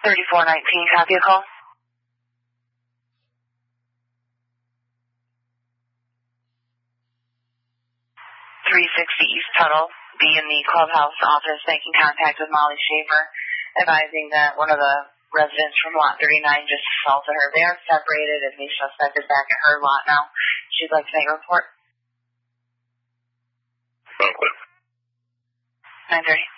3419, copy a call. 360 East Tuttle, be in the clubhouse office making contact with Molly Schaefer, advising that one of the residents from lot 39 just assaulted her. They are separated and the suspect is back at her lot now. She'd like to make a report. Okay. 9:30.